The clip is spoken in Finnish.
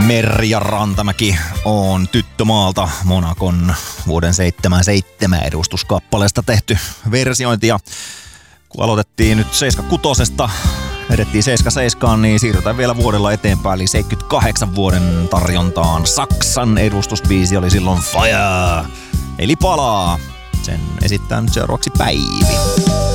Merja Rantamäki on Tyttömaalta, Monacon vuoden 77 edustuskappaleesta tehty versiointi. Ja kun aloitettiin nyt 76, edettiin 77, niin siirrytään vielä vuodella eteenpäin, eli 78 vuoden tarjontaan. Saksan edustusbiisi oli silloin Fire, eli palaa. Sen esittää nyt seuraavaksi Päivi.